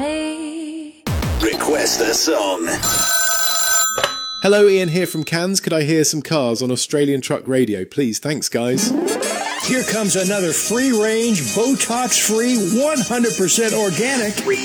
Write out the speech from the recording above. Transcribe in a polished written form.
me. Request a song. Hello, Ian here from Cairns. Could I hear some cars on Australian Truck Radio, please? Thanks, guys. Here comes another free-range, Botox-free, 100% organic